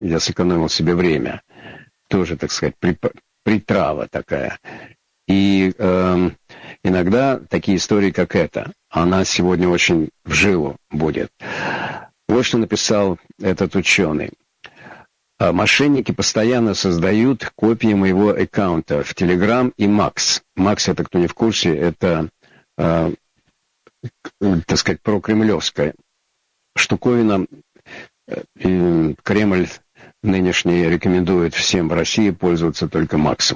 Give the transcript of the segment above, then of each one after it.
я сэкономил себе время. Тоже, так сказать, притрава такая. И иногда такие истории, как эта, она сегодня очень в жилу будет. Вот что написал этот ученый. Мошенники постоянно создают копии моего аккаунта в Telegram и Max. Max, это кто не в курсе, это, так сказать, прокремлевская штуковина. И Кремль нынешний рекомендует всем в России пользоваться только Максом.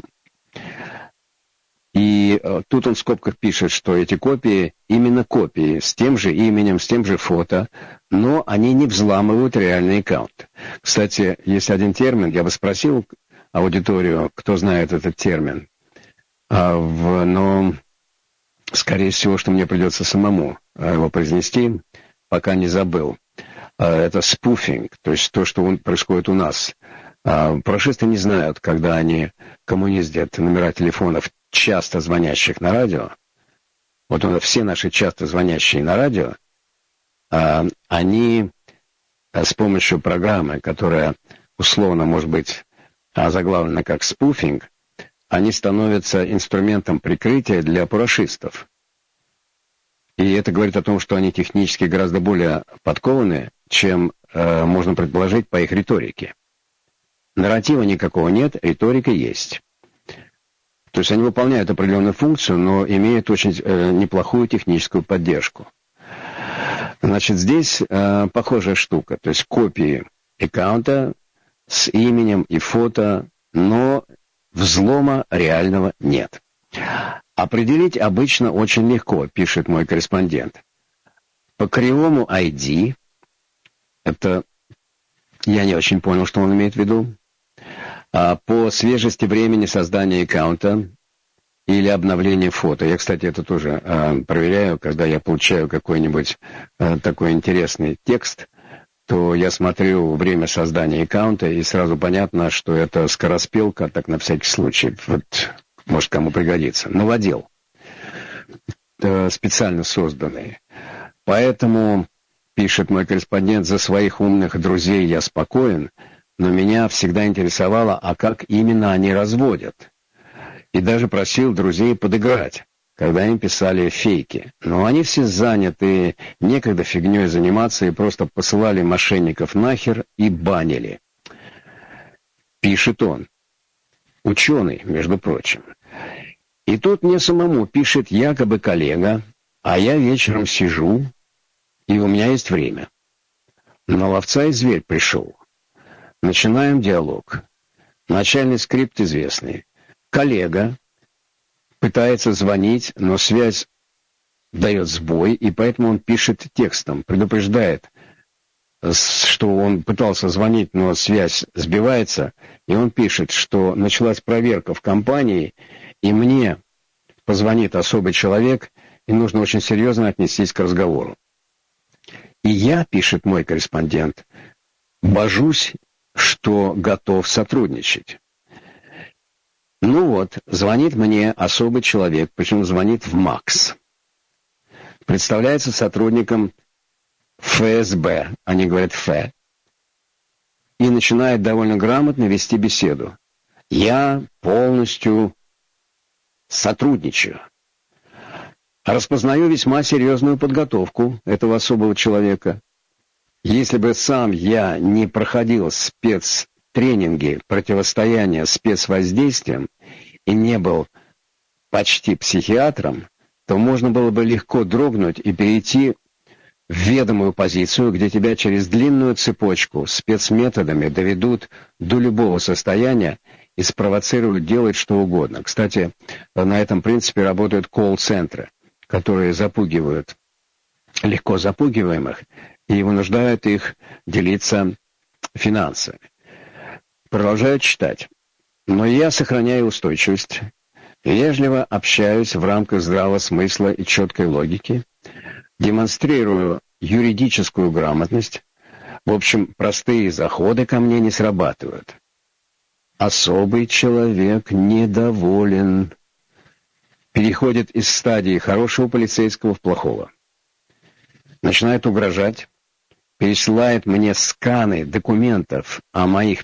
И тут он в скобках пишет, что эти копии именно копии, с тем же именем, с тем же фото, но они не взламывают реальный аккаунт. Кстати, есть один термин, я бы спросил аудиторию, кто знает этот термин, но, скорее всего, что мне придется самому его произнести, пока не забыл. Это спуфинг, то есть то, что происходит у нас. Прошисты не знают, когда они коммуниздят номера телефонов, часто звонящих на радио. Вот все наши часто звонящие на радио, они с помощью программы, которая условно может быть озаглавлена как спуфинг, они становятся инструментом прикрытия для прошистов. И это говорит о том, что они технически гораздо более подкованы, чем можно предположить по их риторике. Нарратива никакого нет, риторика есть. То есть они выполняют определенную функцию, но имеют очень неплохую техническую поддержку. Значит, здесь похожая штука. То есть копии аккаунта с именем и фото, но взлома реального нет. Определить обычно очень легко, пишет мой корреспондент. По кривому ID, это я не очень понял, что он имеет в виду, по свежести времени создания аккаунта или обновления фото. Я, кстати, это тоже проверяю, когда я получаю какой-нибудь такой интересный текст, то я смотрю время создания аккаунта, и сразу понятно, что это скороспелка, так на всякий случай. Вот, может, кому пригодится. Новодел. Специально созданный. Поэтому, пишет мой корреспондент, за своих умных друзей я спокоен, но меня всегда интересовало, а как именно они разводят. И даже просил друзей подыграть, когда им писали фейки. Но они все заняты, некогда фигней заниматься, и просто посылали мошенников нахер и банили. Пишет он. Ученый, между прочим. И тут мне самому пишет якобы коллега, а я вечером сижу, и у меня есть время. На ловца и зверь пришел. Начинаем диалог. Начальный скрипт известный. Коллега пытается звонить, но связь дает сбой, и поэтому он пишет текстом, предупреждает, что он пытался звонить, но связь сбивается, и он пишет, что началась проверка в компании, и мне позвонит особый человек, и нужно очень серьезно отнестись к разговору. И я, пишет мой корреспондент, божусь, что готов сотрудничать. Ну вот, звонит мне особый человек, причем звонит в МАКС. Представляется сотрудником ФСБ, они говорят ФЭ, и начинает довольно грамотно вести беседу. Я полностью сотрудничаю. Распознаю весьма серьезную подготовку этого особого человека. Если бы сам я не проходил спецтренинги противостояния спецвоздействиям и не был почти психиатром, то можно было бы легко дрогнуть и перейти в ведомую позицию, где тебя через длинную цепочку спецметодами доведут до любого состояния и спровоцируют делать что угодно. Кстати, на этом принципе работают колл-центры, которые запугивают легко запугиваемых и вынуждают их делиться финансами. Продолжаю читать. Но я сохраняю устойчивость, вежливо общаюсь в рамках здравого смысла и четкой логики, демонстрирую юридическую грамотность. В общем, простые заходы ко мне не срабатывают. Особый человек недоволен. Переходит из стадии хорошего полицейского в плохого. Начинает угрожать, пересылает мне сканы документов о моих